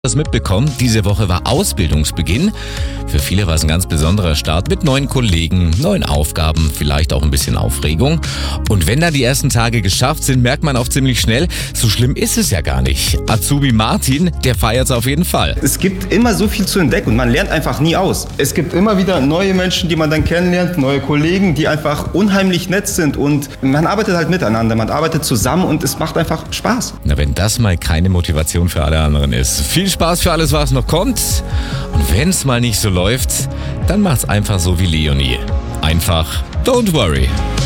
Das mitbekommen, diese Woche war Ausbildungsbeginn. Für viele war es ein ganz besonderer Start mit neuen Kollegen, neuen Aufgaben, vielleicht auch ein bisschen Aufregung. Und wenn dann die ersten Tage geschafft sind, merkt man auch ziemlich schnell, so schlimm ist es ja gar nicht. Azubi Martin, der feiert es auf jeden Fall. Es gibt immer so viel zu entdecken und man lernt einfach nie aus. Es gibt immer wieder neue Menschen, die man dann kennenlernt, neue Kollegen, die einfach unheimlich nett sind und man arbeitet halt miteinander, man arbeitet zusammen und es macht einfach Spaß. Na, wenn das mal keine Motivation für alle anderen ist. Viel Spaß für alles, was noch kommt. Und wenn es mal nicht so läuft, dann macht's einfach so wie Leonie. Einfach don't worry.